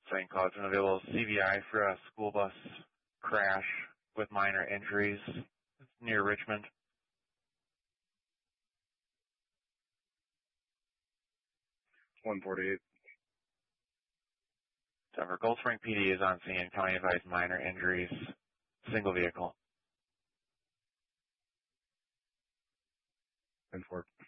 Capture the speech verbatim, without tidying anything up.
Saint Cloud's unavailable. C V I for a school bus crash with minor injuries near Richmond. one forty-eight. Denver, Gold Spring P D is on scene. County advised minor injuries. Single vehicle. ten four.